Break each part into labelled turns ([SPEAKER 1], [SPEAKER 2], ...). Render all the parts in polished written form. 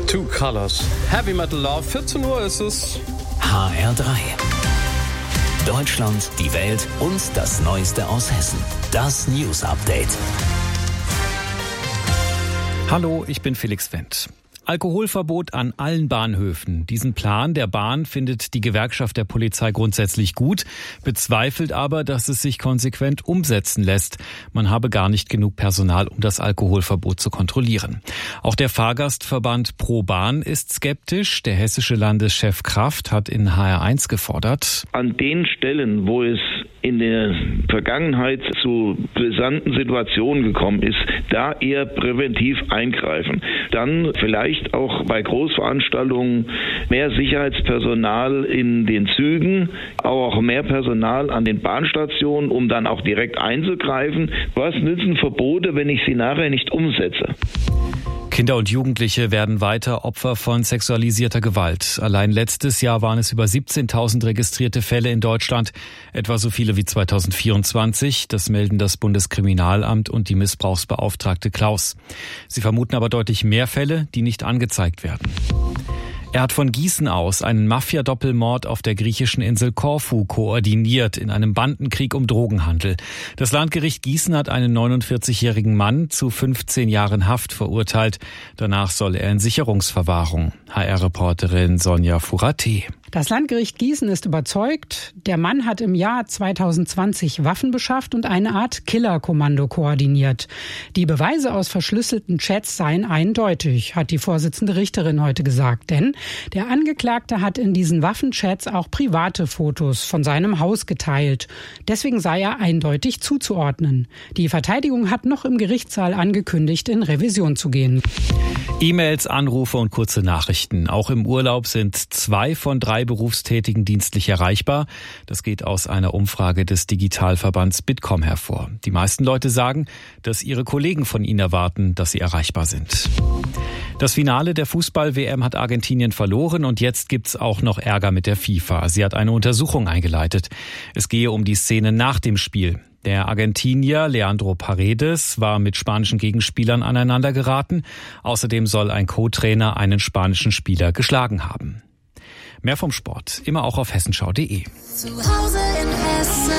[SPEAKER 1] Two Colors. Heavy Metal Love, 14 Uhr ist es.
[SPEAKER 2] HR3. Deutschland, die Welt und das Neueste aus Hessen. Das News Update.
[SPEAKER 3] Hallo, ich bin Felix Wendt. Alkoholverbot an allen Bahnhöfen. Diesen Plan der Bahn findet die Gewerkschaft der Polizei grundsätzlich gut, bezweifelt aber, dass es sich konsequent umsetzen lässt. Man habe gar nicht genug Personal, um das Alkoholverbot zu kontrollieren. Auch der Fahrgastverband Pro Bahn ist skeptisch. Der hessische Landeschef Kraft hat in HR1 gefordert:
[SPEAKER 4] An den Stellen, wo es in der Vergangenheit zu brisanten Situationen gekommen ist, da eher präventiv eingreifen. Dann vielleicht auch bei Großveranstaltungen mehr Sicherheitspersonal in den Zügen, auch mehr Personal an den Bahnstationen, um dann auch direkt einzugreifen. Was nützen Verbote, wenn ich sie nachher nicht umsetze?
[SPEAKER 3] Kinder und Jugendliche werden weiter Opfer von sexualisierter Gewalt. Allein letztes Jahr waren es über 17.000 registrierte Fälle in Deutschland, etwa so viele wie 2024. Das melden das Bundeskriminalamt und die Missbrauchsbeauftragte Klaus. Sie vermuten aber deutlich mehr Fälle, die nicht angezeigt werden. Er hat von Gießen aus einen Mafia-Doppelmord auf der griechischen Insel Korfu koordiniert in einem Bandenkrieg um Drogenhandel. Das Landgericht Gießen hat einen 49-jährigen Mann zu 15 Jahren Haft verurteilt. Danach soll er in Sicherungsverwahrung. HR-Reporterin Sonja Furate.
[SPEAKER 5] Das Landgericht Gießen ist überzeugt, der Mann hat im Jahr 2020 Waffen beschafft und eine Art Killerkommando koordiniert. Die Beweise aus verschlüsselten Chats seien eindeutig, hat die Vorsitzende Richterin heute gesagt. Denn der Angeklagte hat in diesen Waffenchats auch private Fotos von seinem Haus geteilt. Deswegen sei er eindeutig zuzuordnen. Die Verteidigung hat noch im Gerichtssaal angekündigt, in Revision zu gehen.
[SPEAKER 3] E-Mails, Anrufe und kurze Nachrichten. Auch im Urlaub sind 2 von 3 Berufstätigen dienstlich erreichbar. Das geht aus einer Umfrage des Digitalverbands Bitkom hervor. Die meisten Leute sagen, dass ihre Kollegen von ihnen erwarten, dass sie erreichbar sind. Das Finale der Fußball-WM hat Argentinien verloren und jetzt gibt's auch noch Ärger mit der FIFA. Sie hat eine Untersuchung eingeleitet. Es gehe um die Szene nach dem Spiel. Der Argentinier Leandro Paredes war mit spanischen Gegenspielern aneinander geraten. Außerdem soll ein Co-Trainer einen spanischen Spieler geschlagen haben. Mehr vom Sport, immer auch auf hessenschau.de.
[SPEAKER 6] Zu Hause in Hessen.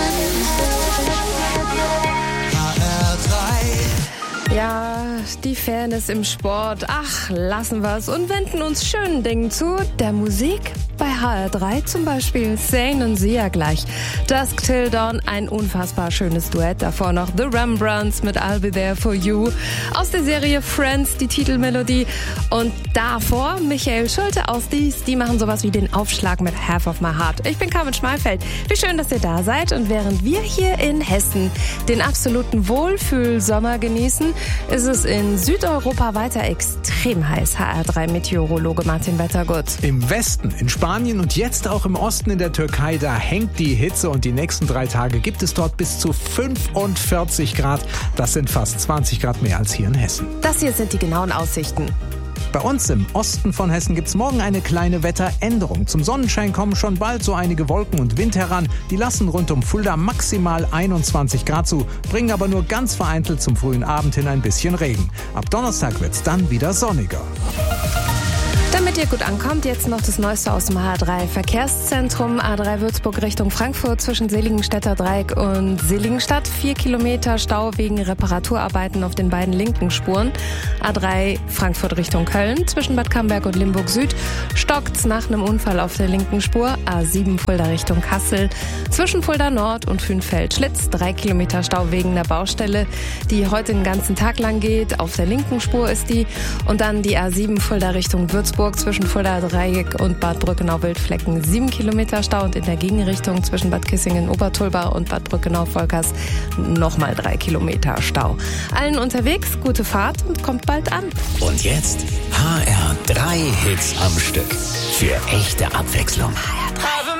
[SPEAKER 6] HR3.
[SPEAKER 7] Ja, die Fairness im Sport. Ach, lassen wir's und wenden uns schönen Dingen zu. Der Musik bei HR3 zum Beispiel. Zayn und Sia gleich. Dusk Till Dawn, ein unfassbar schönes Duett. Davor noch The Rembrandts mit I'll Be There For You. Aus der Serie Friends, die Titelmelodie. Und davor Michael Schulte aus Dies. Die machen sowas wie den Aufschlag mit Half of My Heart. Ich bin Carmen Schmalfeld. Wie schön, dass ihr da seid. Und während wir hier in Hessen den absoluten Wohlfühlsommer genießen, ist es in Südeuropa weiter extrem heiß. HR3-Meteorologe Martin Wettergut.
[SPEAKER 8] Im Westen, in Spanien und jetzt auch im Osten in der Türkei, da hängt die Hitze und die nächsten 3 Tage gibt es dort bis zu 45 Grad. Das sind fast 20 Grad mehr als hier in Hessen.
[SPEAKER 7] Das hier sind die genauen Aussichten.
[SPEAKER 8] Bei uns im Osten von Hessen gibt's morgen eine kleine Wetteränderung. Zum Sonnenschein kommen schon bald so einige Wolken und Wind heran. Die lassen rund um Fulda maximal 21 Grad zu, bringen aber nur ganz vereinzelt zum frühen Abend hin ein bisschen Regen. Ab Donnerstag wird's dann wieder sonniger.
[SPEAKER 7] Damit ihr gut ankommt, jetzt noch das Neueste aus dem HR3 Verkehrszentrum. A3 Würzburg Richtung Frankfurt zwischen Seligenstädter Dreieck und Seligenstadt. 4 Kilometer Stau wegen Reparaturarbeiten auf den beiden linken Spuren. A3 Frankfurt Richtung Köln zwischen Bad Camberg und Limburg Süd. Stockt's nach einem Unfall auf der linken Spur. A7 Fulda Richtung Kassel zwischen Fulda Nord und Fünfeld-Schlitz. 3 Kilometer Stau wegen der Baustelle, die heute den ganzen Tag lang geht. Auf der linken Spur ist die. Und dann die A7 Fulda Richtung Würzburg zwischen Fulda Dreieck und Bad Brückenau-Wildflecken 7 Kilometer Stau und in der Gegenrichtung zwischen Bad Kissingen-Obertulba und Bad Brückenau-Volkers nochmal 3 Kilometer Stau. Allen unterwegs, gute Fahrt und kommt bald an.
[SPEAKER 2] Und jetzt HR3 Hits am Stück. Für echte Abwechslung.